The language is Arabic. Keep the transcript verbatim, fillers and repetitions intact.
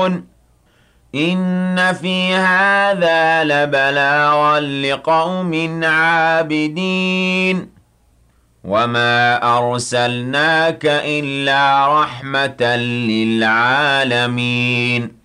يعلمون إن في هذا لبلاغا لقوم عابدين وما أرسلناك إلا رحمة للعالمين